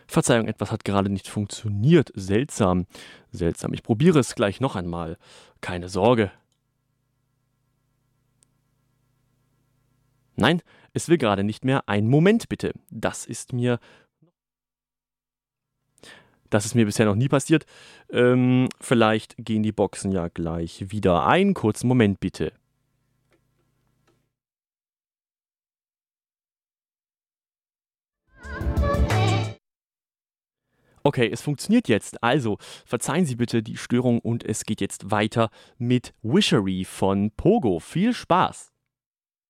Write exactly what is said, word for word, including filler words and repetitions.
Verzeihung, etwas hat gerade nicht funktioniert. Seltsam. Seltsam. Ich probiere es gleich noch einmal. Keine Sorge. Nein, es will gerade nicht mehr. Einen Moment bitte. Das ist mir das ist mir bisher noch nie passiert. Ähm, vielleicht gehen die Boxen ja gleich wieder. Einen kurzen Moment bitte. Okay, es funktioniert jetzt. Also, verzeihen Sie bitte die Störung und es geht jetzt weiter mit Wishery von Pogo. Viel Spaß!